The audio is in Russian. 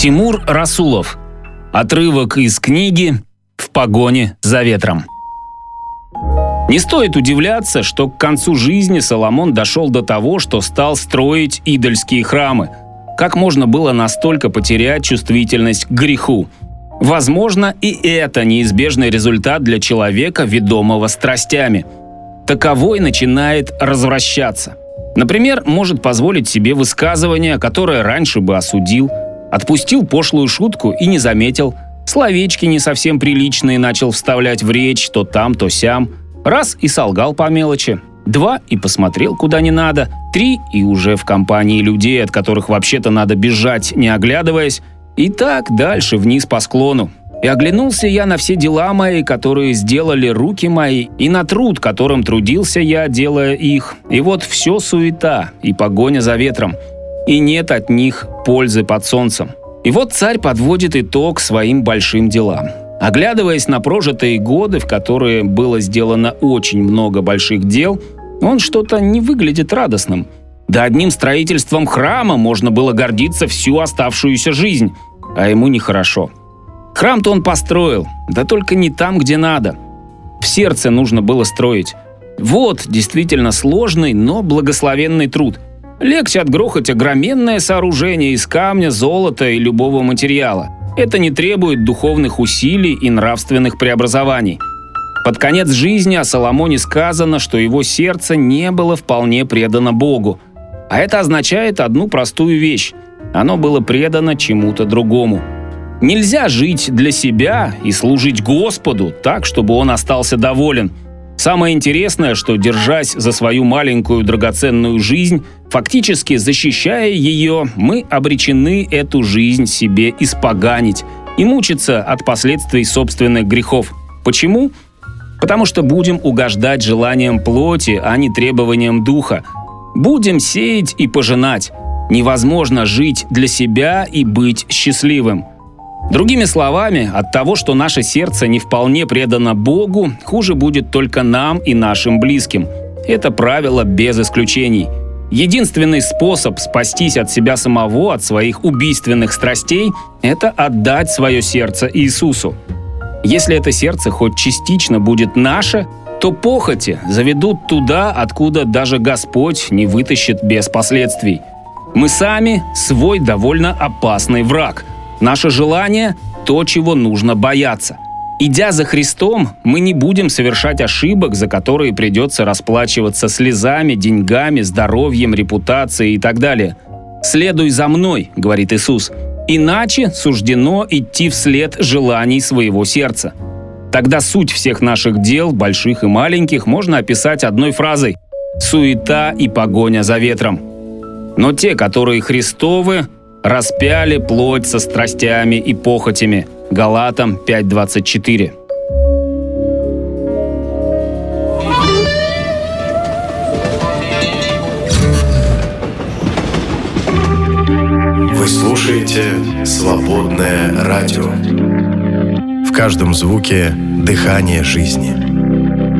Тимур Расулов. Отрывок из книги «В погоне за ветром». Не стоит удивляться, что к концу жизни Соломон дошел до того, что стал строить идольские храмы. Как можно было настолько потерять чувствительность к греху? Возможно, и это неизбежный результат для человека, ведомого страстями. Таковой начинает развращаться. Например, может позволить себе высказывание, которое раньше бы осудил, отпустил пошлую шутку и не заметил, словечки не совсем приличные начал вставлять в речь то там, то сям, раз и солгал по мелочи, 2 и посмотрел куда не надо, 3 и уже в компании людей, от которых вообще-то надо бежать, не оглядываясь, и так дальше вниз по склону. И оглянулся я на все дела мои, которые сделали руки мои, и на труд, которым трудился я, делая их. И вот все суета и погоня за ветром, и нет от них пользы под солнцем. И вот царь подводит итог своим большим делам. Оглядываясь на прожитые годы, в которые было сделано очень много больших дел, он что-то не выглядит радостным. Да одним строительством храма можно было гордиться всю оставшуюся жизнь, а ему нехорошо. Храм-то он построил, да только не там, где надо. В сердце нужно было строить. Вот действительно сложный, но благословенный труд. Легче отгрохать огроменное сооружение из камня, золота и любого материала. Это не требует духовных усилий и нравственных преобразований. Под конец жизни о Соломоне сказано, что его сердце не было вполне предано Богу. А это означает одну простую вещь. Оно было предано чему-то другому. Нельзя жить для себя и служить Господу так, чтобы Он остался доволен. Самое интересное, что, держась за свою маленькую драгоценную жизнь, фактически защищая ее, мы обречены эту жизнь себе испоганить и мучиться от последствий собственных грехов. Почему? Потому что будем угождать желаниям плоти, а не требованиям духа. Будем сеять и пожинать. Невозможно жить для себя и быть счастливым. Другими словами, от того, что наше сердце не вполне предано Богу, хуже будет только нам и нашим близким. Это правило без исключений. Единственный способ спастись от себя самого, от своих убийственных страстей – это отдать свое сердце Иисусу. Если это сердце хоть частично будет наше, то похоти заведут туда, откуда даже Господь не вытащит без последствий. Мы сами – свой довольно опасный враг. Наше желание – то, чего нужно бояться. Идя за Христом, мы не будем совершать ошибок, за которые придется расплачиваться слезами, деньгами, здоровьем, репутацией и так далее. «Следуй за мной», – говорит Иисус, – иначе суждено идти вслед желаний своего сердца. Тогда суть всех наших дел, больших и маленьких, можно описать одной фразой – суета и погоня за ветром. Но те, которые Христовы, распяли плоть со страстями и похотями. Галатам 5:24. Вы слушаете «Свободное радио». В каждом звуке дыхание жизни.